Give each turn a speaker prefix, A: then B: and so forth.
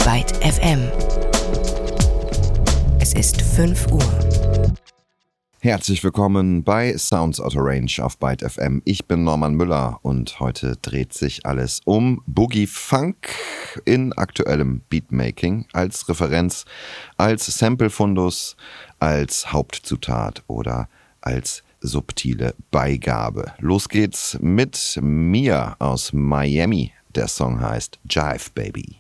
A: Byte FM. Es ist 5 Uhr.
B: Herzlich willkommen bei Sounds Out of Range auf Byte FM. Ich bin Norman Müller und heute dreht sich alles um Boogie Funk in aktuellem Beatmaking als Referenz, als Sample-Fundus, als Hauptzutat oder als subtile Beigabe. Los geht's mit Mia aus Miami. Der Song heißt Jive Baby.